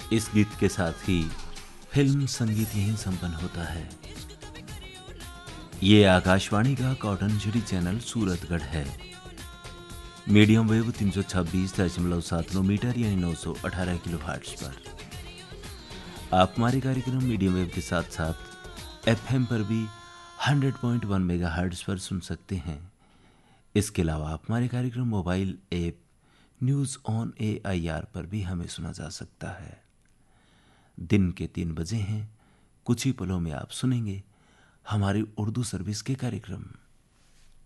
इस गीत के साथ ही फिल्म संगीत यहीं संपन्न होता है। ये आकाशवाणी का कॉटन जुड़ी चैनल सूरतगढ़ है। मीडियम वेव 326.7 मीटर यानी 918 किलोहर्ट्ज पर आप हमारे कार्यक्रम मीडियम वेव के साथ साथ एफएम पर भी 100.1 मेगाहर्ट्ज पर सुन सकते हैं। इसके अलावा आप हमारे कार्यक्रम mobile app news on AIR पर भी हमें सुना जा सकता है। दिन के 3 बजे हैं, कुछ ही पलों में आप सुनेंगे हमारी उर्दू सर्विस के कार्यक्रम।